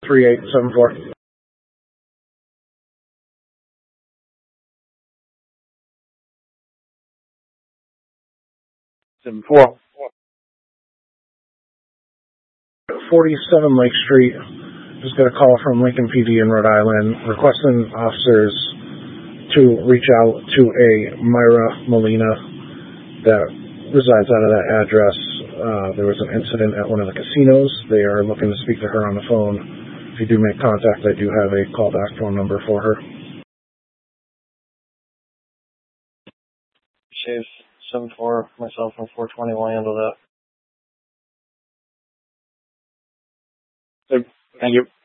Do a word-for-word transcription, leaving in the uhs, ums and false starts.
three eight seven four. seven four. forty-seven Lake Street. Just got a call from Lincoln P D in Rhode Island requesting officers to reach out to a Myra Molina that resides out of that address. Uh, there was an incident at one of the casinos. They are looking to speak to her on the phone. If you do make contact, I do have a callback phone number for her. Shave seven four, myself on four twenty, will handle that. Thank you.